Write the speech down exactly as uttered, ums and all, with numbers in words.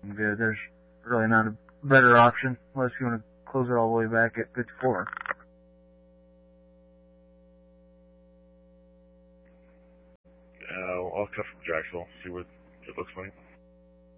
looking good. There's really not a better option unless you want to close it all the way back at fifty-four. Uh, I'll cut from Jacksonville, see what it looks like.